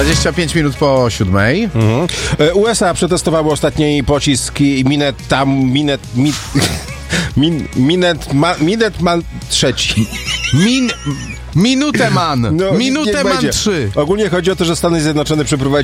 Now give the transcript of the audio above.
25 minut po 7. USA przetestowały ostatni pocisk Minuteman III. Minuteman. No, Minuteman niech będzie. 3. Ogólnie chodzi o to, że Stany Zjednoczone przeprowadziły